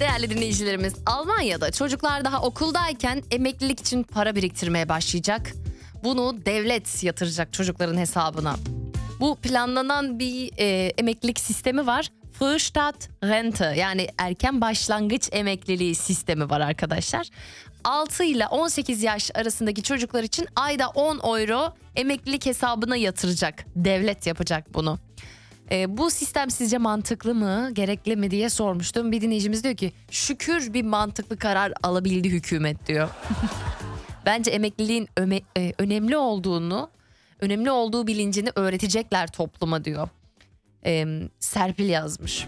Değerli dinleyicilerimiz, Almanya'da çocuklar daha okuldayken emeklilik için para biriktirmeye başlayacak. Bunu devlet yatıracak çocukların hesabına. Bu planlanan bir emeklilik sistemi var. Frühstart-Rente, yani erken başlangıç emekliliği sistemi var arkadaşlar. 6 ile 18 yaş arasındaki çocuklar için ayda 10 euro emeklilik hesabına yatıracak. Devlet yapacak bunu. Bu sistem sizce mantıklı mı, gerekli mi diye sormuştum. Bir dinleyicimiz diyor ki şükür bir mantıklı karar alabildi hükümet diyor. Bence emekliliğin önemli olduğu bilincini öğretecekler topluma diyor. Serpil yazmış.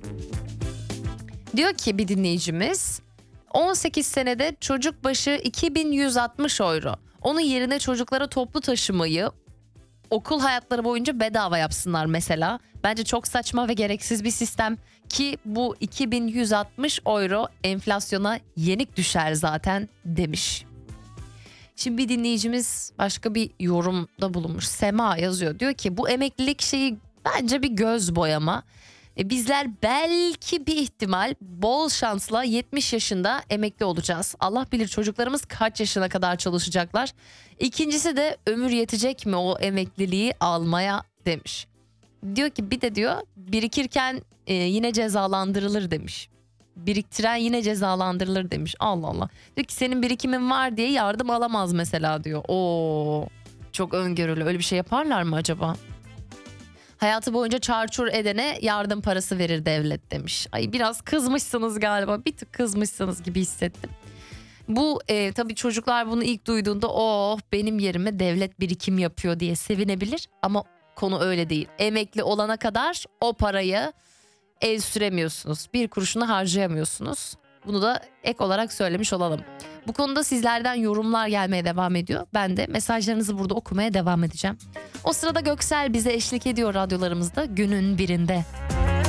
Diyor ki bir dinleyicimiz 18 senede çocuk başı 2160 euro. Onun yerine çocuklara toplu taşımayı okul hayatları boyunca bedava yapsınlar mesela. Bence çok saçma ve gereksiz bir sistem ki bu 2160 euro enflasyona yenik düşer zaten demiş. Şimdi bir dinleyicimiz başka bir yorumda bulunmuş. Sema yazıyor. Diyor ki bu emeklilik şeyi bence bir göz boyama. Bizler belki bir ihtimal bol şansla 70 yaşında emekli olacağız. Allah bilir çocuklarımız kaç yaşına kadar çalışacaklar. İkincisi de ömür yetecek mi o emekliliği almaya demiş. Diyor ki bir de diyor birikirken yine cezalandırılır demiş. Biriktiren yine cezalandırılır demiş. Allah Allah. Diyor ki senin birikimin var diye yardım alamaz mesela diyor. Oo, çok öngörülü. Öyle bir şey yaparlar mı acaba? Hayatı boyunca çarçur edene yardım parası verir devlet demiş. Ay biraz kızmışsınız galiba. Bir tık kızmışsınız gibi hissettim. Bu tabii çocuklar bunu ilk duyduğunda oh benim yerime devlet birikim yapıyor diye sevinebilir. Ama konu öyle değil. Emekli olana kadar o parayı el süremiyorsunuz. Bir kuruşunu harcayamıyorsunuz. Bunu da ek olarak söylemiş olalım. Bu konuda sizlerden yorumlar gelmeye devam ediyor. Ben de mesajlarınızı burada okumaya devam edeceğim. O sırada Göksel bize eşlik ediyor radyolarımızda günün birinde.